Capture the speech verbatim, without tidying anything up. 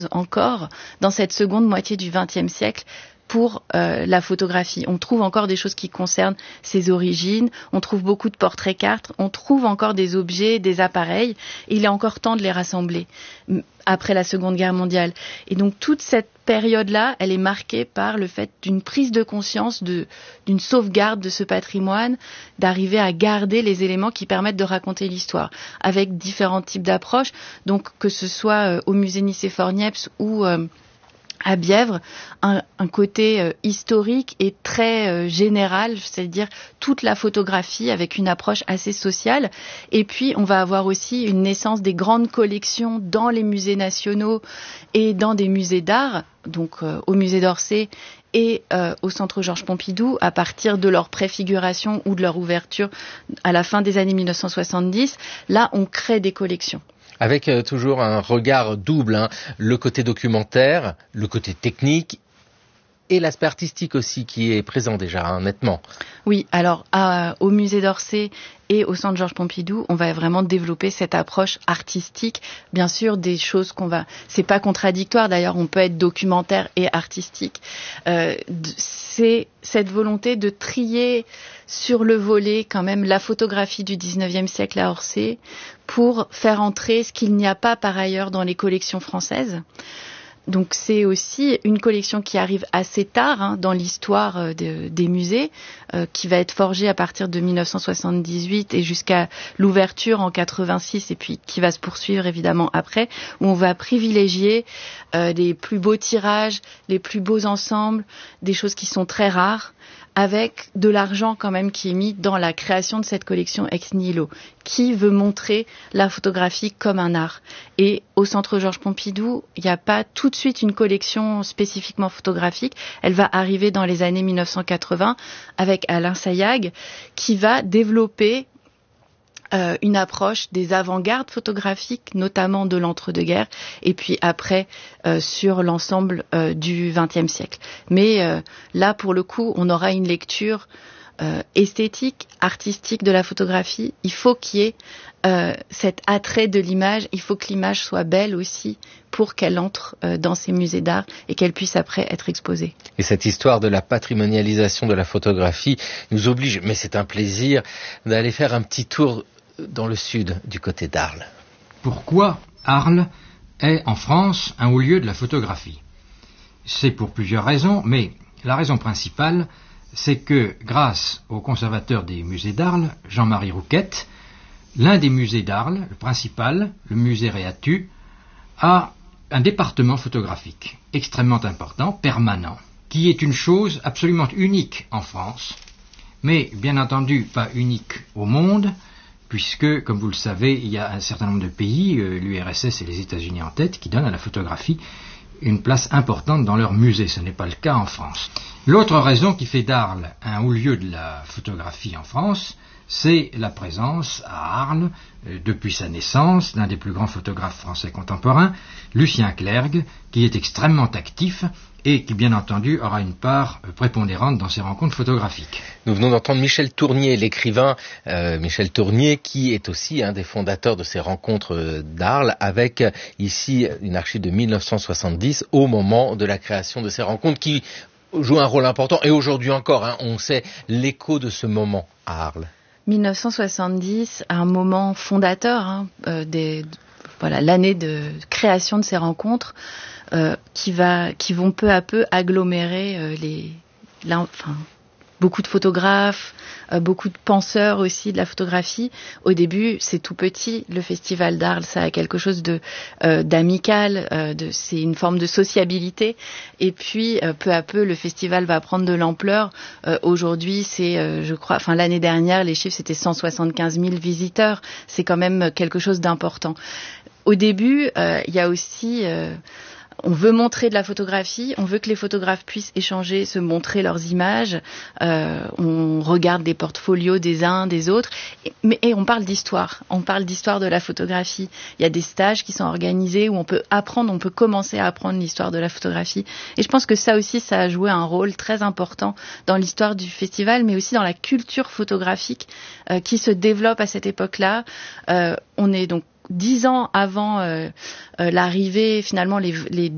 encore dans cette seconde moitié du vingtième siècle pour euh, la photographie. On trouve encore des choses qui concernent ses origines, on trouve beaucoup de portraits cartes, on trouve encore des objets, des appareils, et il est encore temps de les rassembler après la Seconde Guerre mondiale. Et donc toute cette période-là, elle est marquée par le fait d'une prise de conscience, de, d'une sauvegarde de ce patrimoine, d'arriver à garder les éléments qui permettent de raconter l'histoire, avec différents types d'approches, donc que ce soit euh, au musée Nicéphore-Niepce ou euh, à Bièvre, un, un côté euh, historique et très euh, général, c'est-à-dire toute la photographie avec une approche assez sociale. Et puis, on va avoir aussi une naissance des grandes collections dans les musées nationaux et dans des musées d'art, donc euh, au musée d'Orsay et euh, au Centre Georges Pompidou, à partir de leur préfiguration ou de leur ouverture à la fin des années mille neuf cent soixante-dix. Là, on crée des collections. Avec euh, toujours un regard double, hein, le côté documentaire, le côté technique et l'aspect artistique aussi qui est présent déjà, hein, nettement. Oui, alors à, au musée d'Orsay et au Centre Georges Pompidou, on va vraiment développer cette approche artistique. Bien sûr, des choses qu'on va... C'est pas contradictoire, d'ailleurs, on peut être documentaire et artistique. Euh, c'est cette volonté de trier sur le volet quand même la photographie du dix-neuvième siècle à Orsay pour faire entrer ce qu'il n'y a pas par ailleurs dans les collections françaises. Donc c'est aussi une collection qui arrive assez tard hein, dans l'histoire de, des musées, euh, qui va être forgée à partir de mille neuf cent soixante-dix-huit et jusqu'à l'ouverture en quatre-vingt-six, et puis qui va se poursuivre évidemment après, où on va privilégier euh, les plus beaux tirages, les plus beaux ensembles, des choses qui sont très rares, avec de l'argent quand même qui est mis dans la création de cette collection ex nihilo, qui veut montrer la photographie comme un art. Et au Centre Georges Pompidou, il n'y a pas tout de suite une collection spécifiquement photographique. Elle va arriver dans les années mille neuf cent quatre-vingts avec Alain Sayag, qui va développer Euh, une approche des avant-gardes photographiques, notamment de l'entre-deux-guerres, et puis après euh, sur l'ensemble euh, du vingtième siècle. Mais euh, là, pour le coup, on aura une lecture euh, esthétique, artistique de la photographie. Il faut qu'il y ait euh, cet attrait de l'image, il faut que l'image soit belle aussi pour qu'elle entre euh, dans ces musées d'art et qu'elle puisse après être exposée. Et cette histoire de la patrimonialisation de la photographie nous oblige, mais c'est un plaisir, d'aller faire un petit tour dans le sud, du côté d'Arles. Pourquoi Arles est en France un haut lieu de la photographie? C'est pour plusieurs raisons, mais la raison principale, c'est que grâce au conservateur des musées d'Arles, Jean-Marie Rouquette, l'un des musées d'Arles, le principal, le musée Réatu, a un département photographique extrêmement important, permanent, qui est une chose absolument unique en France, mais bien entendu pas unique au monde, puisque, comme vous le savez, il y a un certain nombre de pays, euh, l'U R S S et les États-Unis en tête, qui donnent à la photographie une place importante dans leurs musées. Ce n'est pas le cas en France. L'autre raison qui fait d'Arles un haut lieu de la photographie en France, c'est la présence à Arles, euh, depuis sa naissance, d'un des plus grands photographes français contemporains, Lucien Clergue, qui est extrêmement actif et qui, bien entendu, aura une part prépondérante dans ces rencontres photographiques. Nous venons d'entendre Michel Tournier, l'écrivain euh, Michel Tournier, qui est aussi un des fondateurs de ces rencontres d'Arles, avec euh, ici une archive de mille neuf cent soixante-dix, au moment de la création de ces rencontres, qui joue un rôle important, et aujourd'hui encore, hein, on sait l'écho de ce moment à Arles. mille neuf cent soixante-dix, un moment fondateur, hein, euh, des, voilà, l'année de création de ces rencontres, euh, qui va, qui vont peu à peu agglomérer euh, les, la, enfin, beaucoup de photographes, euh, beaucoup de penseurs aussi de la photographie. Au début, c'est tout petit. Le Festival d'Arles, ça a quelque chose de euh, d'amical, euh, de, c'est une forme de sociabilité. Et puis, euh, peu à peu, le festival va prendre de l'ampleur. Euh, aujourd'hui, c'est, euh, je crois, enfin l'année dernière, les chiffres c'était cent soixante-quinze mille visiteurs. C'est quand même quelque chose d'important. Au début, euh, il y a aussi euh, on veut montrer de la photographie, on veut que les photographes puissent échanger, se montrer leurs images, euh, on regarde des portfolios des uns, des autres, et, mais et on parle d'histoire, on parle d'histoire de la photographie. Il y a des stages qui sont organisés où on peut apprendre, on peut commencer à apprendre l'histoire de la photographie. Et je pense que ça aussi, ça a joué un rôle très important dans l'histoire du festival, mais aussi dans la culture photographique euh, qui se développe à cette époque-là. Euh, on est donc dix ans avant euh, euh, l'arrivée, finalement, les, les